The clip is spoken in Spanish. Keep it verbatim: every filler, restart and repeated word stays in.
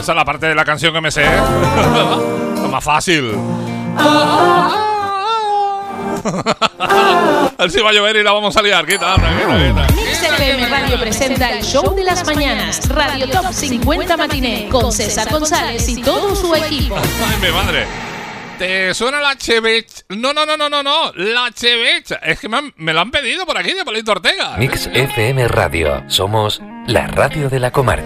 esa es la parte de la canción que me sé. Lo más fácil. A ver si va a llover y la vamos a liar. Quita, anda, quita, quita. Mix F M Radio presenta el show de las mañanas. Radio Top cincuenta Matiné con César González y todo su equipo. Ay, mi madre. ¿Te suena la chevecha? No, no, no, no, no, no. La chevecha. Es que me, han, me lo han pedido por aquí de Polito Ortega. Mix F M Radio. Somos la radio de la comarca.